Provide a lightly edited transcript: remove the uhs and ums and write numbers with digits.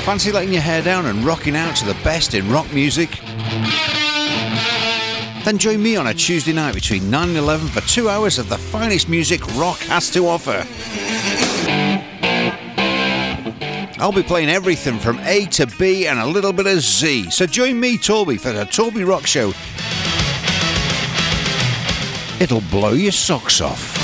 Fancy letting your hair down and rocking out to the best in rock music? Then join me on a Tuesday night between 9 and 11 for 2 hours of the finest music rock has to offer. I'll be playing everything from A to B and a little bit of Z. So join me, Torby, for the Torby Rock Show. It'll blow your socks off.